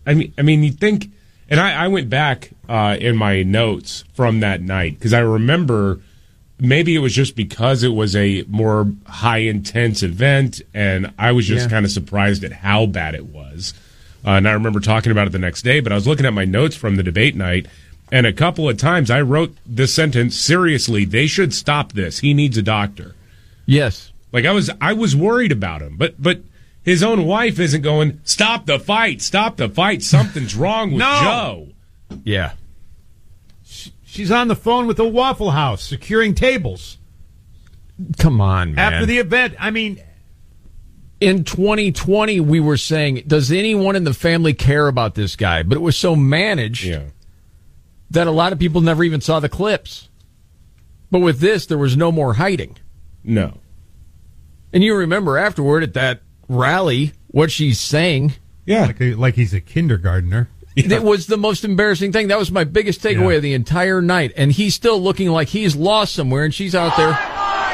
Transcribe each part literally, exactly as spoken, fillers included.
I mean, I mean, you think, and I, I went back uh, in my notes from that night because I remember maybe it was just because it was a more high intense event, and I was just yeah. kind of surprised at how bad it was. Uh, and I remember talking about it the next day, but I was looking at my notes from the debate night, and a couple of times I wrote this sentence, seriously, they should stop this. He needs a doctor. Yes. Like I was I was worried about him, but but his own wife isn't going, stop the fight, stop the fight. Something's wrong with no. Joe. Yeah. She's on the phone with the Waffle House, securing tables. Come on, man. After the event, I mean... In twenty twenty, we were saying, does anyone in the family care about this guy? But it was so managed yeah. that a lot of people never even saw the clips. But with this, there was no more hiding. No. And you remember afterward at that rally what she's saying. Yeah. Like, a, like he's a kindergartner. Yeah. It was the most embarrassing thing. That was my biggest takeaway yeah. of the entire night. And he's still looking like he's lost somewhere, and she's out there.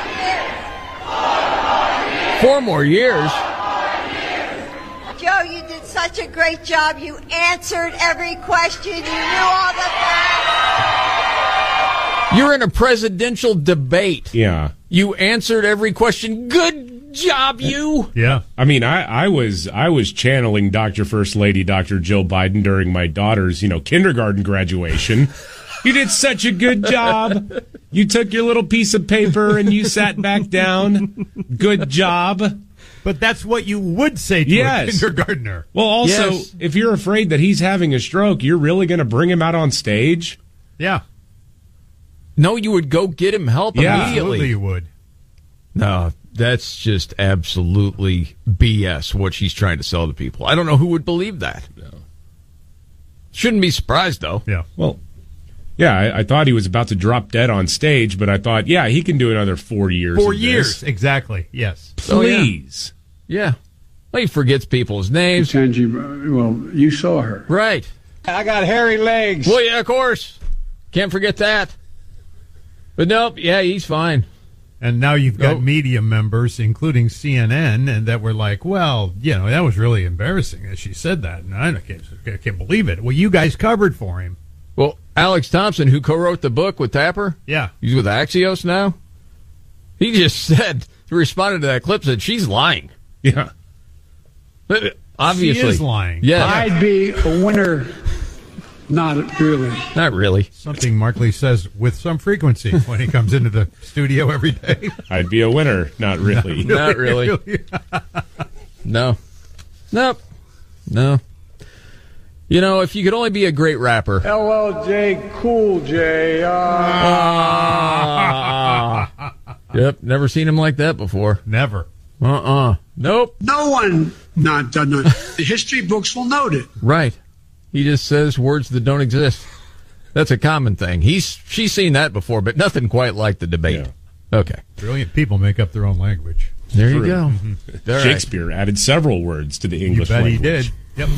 Four more years. Joe, you did such a great job. You answered every question. You knew all the facts. You're in a presidential debate. Yeah. You answered every question. Good job, you. Yeah. I mean, I, I was I was channeling Doctor First Lady, Doctor Jill Biden during my daughter's, you know, kindergarten graduation. You did such a good job. You took your little piece of paper and you sat back down. Good job. But that's what you would say to yes. a kindergartner. Well, also, yes. if you're afraid that he's having a stroke, you're really going to bring him out on stage? Yeah. No, you would go get him help yeah. immediately. Absolutely you would. No, that's just absolutely B S what she's trying to sell to people. I don't know who would believe that. No. Shouldn't be surprised, though. Yeah. Well, yeah, I, I thought he was about to drop dead on stage, but I thought, yeah, he can do another four years. Four of years, this. exactly. Yes. Please. Oh, yeah. yeah. Well, he forgets people's names. Angie, well, you saw her. Right. I got hairy legs. Well, yeah, of course. Can't forget that. But nope, yeah, he's fine. And now you've got oh. media members, including C N N, and that were like, well, you know, that was really embarrassing that she said that. And I can't, I can't believe it. Well, you guys covered for him. Well, Alex Thompson, who co-wrote the book with Tapper, yeah, he's with Axios now. He just said, he responded to that clip, said she's lying. Yeah, obviously she is lying. Yeah, I'd be a winner. Not really. Not really. Something Mark Lee says with some frequency when he comes into the studio every day. I'd be a winner. Not really. Not really. Not really. No. Nope. No. You know, if you could only be a great rapper. L L J Cool J. Uh... Uh, yep, never seen him like that before. Never. Uh-uh. Nope. No one not done it. The history books will note it. Right. He just says words that don't exist. That's a common thing. He's she's seen that before, but nothing quite like the debate. Yeah. Okay. Brilliant people make up their own language. There True. you go. Mm-hmm. All Shakespeare right. added several words to the English you bet language. he did. Yep.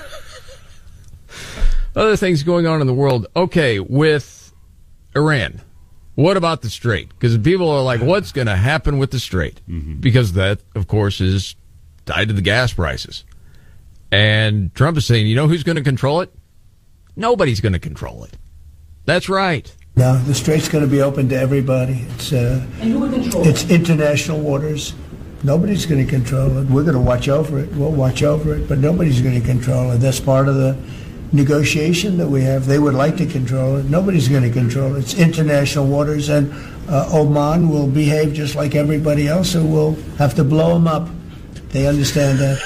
Other things going on in the world. Okay, with Iran. What about the Strait? Because people are like, what's going to happen with the Strait? Mm-hmm. Because that, of course, is tied to the gas prices. And Trump is saying, you know who's going to control it? Nobody's going to control it. That's right. No, the Strait's going to be open to everybody. It's uh, and who will control it's it? International waters. Nobody's going to control it. We're going to watch over it. We'll watch over it, but nobody's going to control it. That's part of the negotiation that we have. They would like to control it. Nobody's going to control it. It's international waters, and uh, Oman will behave just like everybody else, so we'll have to blow them up. They understand that.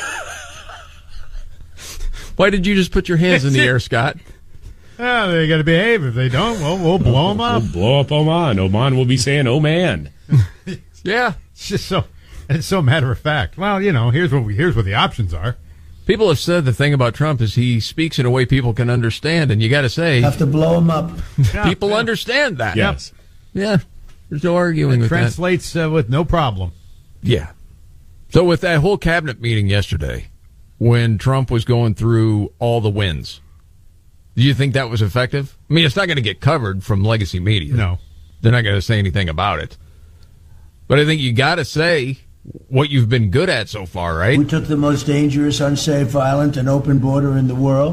Why did you just put your hands in the air, Scott? Oh, they got to behave. If they don't, well, we'll blow them up. We'll blow up Oman. Oman will be saying, "Oh man." Yeah, it's just so. It's so matter of fact. Well, you know, here's what we here's what the options are. People have said the thing about Trump is he speaks in a way people can understand, and you got to say, have to blow them up. People yeah. understand that. Yes. Yeah. There's no arguing it with translates, that. Translates uh, with no problem. Yeah. So with that whole cabinet meeting yesterday, when Trump was going through all the wins, do you think that was effective? I mean, it's not going to get covered from legacy media. No. They're not going to say anything about it. But I think you got to say what you've been good at so far, right? We took the most dangerous, unsafe, violent, and open border in the world.